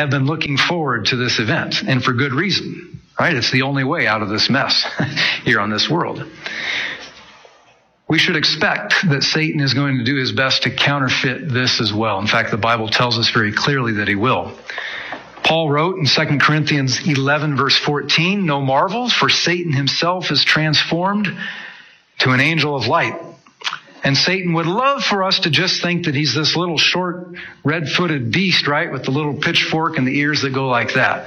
have been looking forward to this event, and for good reason, right? It's the only way out of this mess here on this world. We should expect that Satan is going to do his best to counterfeit this as well. In fact, the Bible tells us very clearly that he will. Paul wrote in 2 Corinthians 11, verse 14, "No marvel, for Satan himself is transformed to an angel of light." And Satan would love for us to just think that he's this little short, red-footed beast, right, with the little pitchfork and the ears that go like that.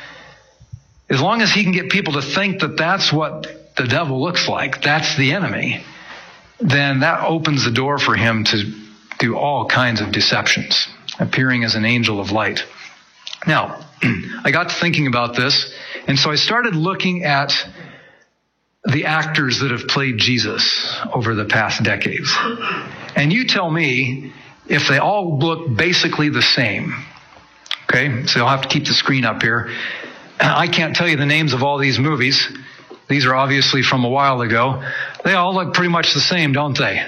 As long as he can get people to think that that's what the devil looks like, that's the enemy, then that opens the door for him to do all kinds of deceptions, appearing as an angel of light. Now, I got to thinking about this, and so I started looking at the actors that have played Jesus over the past decades. And you tell me if they all look basically the same. Okay, so I'll have to keep the screen up here. I can't tell you the names of all these movies. These are obviously from a while ago. They all look pretty much the same, don't they?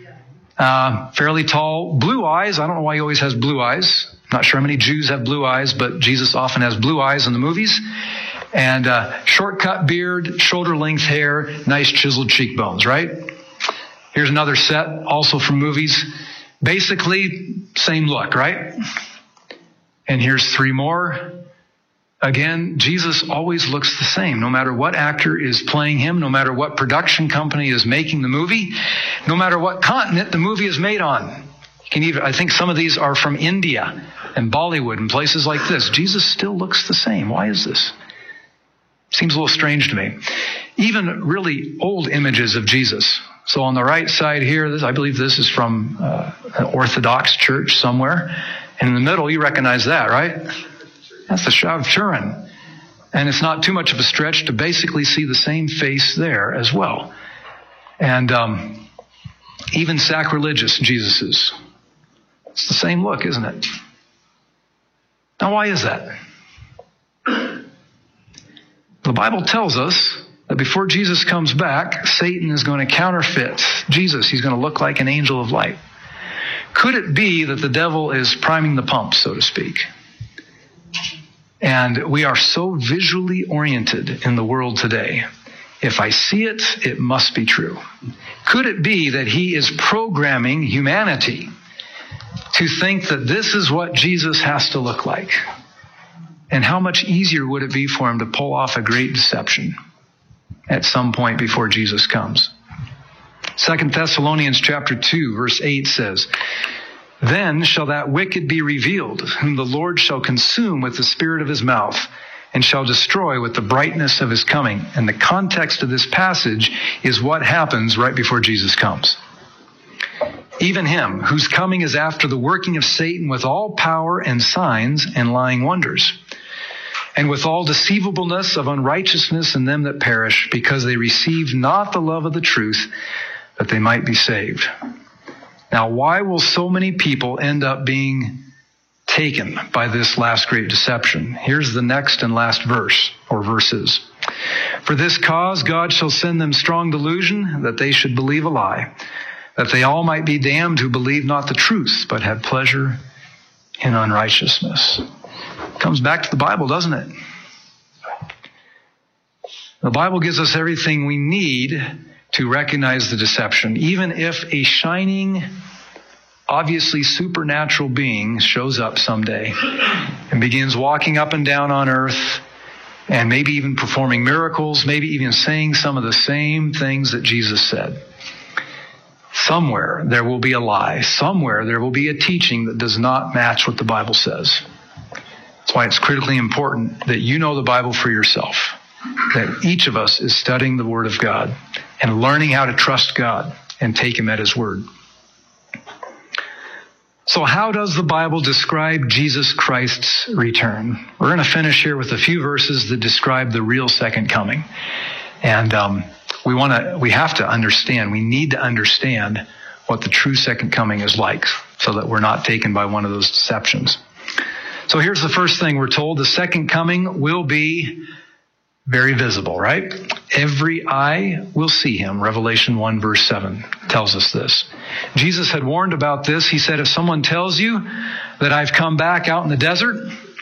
Fairly tall, blue eyes. I don't know why he always has blue eyes. Not sure how many Jews have blue eyes, but Jesus often has blue eyes in the movies. And short-cut beard, shoulder-length hair, nice chiseled cheekbones, right? Here's another set, also from movies. Basically, same look, right? And here's three more. Again, Jesus always looks the same, no matter what actor is playing him, no matter what production company is making the movie, no matter what continent the movie is made on. I think some of these are from India and Bollywood and places like this. Jesus still looks the same. Why is this? Seems a little strange to me. Even really old images of Jesus. So on the right side here, I believe this is from an Orthodox church somewhere. And in the middle, you recognize that, right? That's the Shroud of Turin. And it's not too much of a stretch to basically see the same face there as well. And even sacrilegious Jesus's. It's the same look, isn't it? Now, why is that? The Bible tells us that before Jesus comes back, Satan is going to counterfeit Jesus. He's going to look like an angel of light. Could it be that the devil is priming the pump, so to speak? And we are so visually oriented in the world today. If I see it, it must be true. Could it be that he is programming humanity to think that this is what Jesus has to look like? And how much easier would it be for him to pull off a great deception at some point before Jesus comes? 2 Thessalonians chapter 2, verse 8 says, "Then shall that wicked be revealed, whom the Lord shall consume with the spirit of his mouth, and shall destroy with the brightness of his coming." And the context of this passage is what happens right before Jesus comes. "Even him, whose coming is after the working of Satan with all power and signs and lying wonders, and with all deceivableness of unrighteousness in them that perish, because they received not the love of the truth, that they might be saved." Now, why will so many people end up being taken by this last great deception? Here's the next and last verse, or verses. "For this cause God shall send them strong delusion, that they should believe a lie, that they all might be damned who believe not the truth, but have pleasure in unrighteousness." Comes back to the Bible, doesn't it? The Bible gives us everything we need to recognize the deception. Even if a shining, obviously supernatural being shows up someday and begins walking up and down on earth and maybe even performing miracles, maybe even saying some of the same things that Jesus said, somewhere there will be a lie. Somewhere there will be a teaching that does not match what the Bible says. That's why it's critically important that you know the Bible for yourself, that each of us is studying the Word of God and learning how to trust God and take Him at His word. So how does the Bible describe Jesus Christ's return? We're going to finish here with a few verses that describe the real second coming. And we have to understand, we need to understand what the true second coming is like so that we're not taken by one of those deceptions. So here's the first thing we're told. The second coming will be very visible, right? Every eye will see him. Revelation 1 verse 7 tells us this. Jesus had warned about this. He said, if someone tells you that I've come back out in the desert,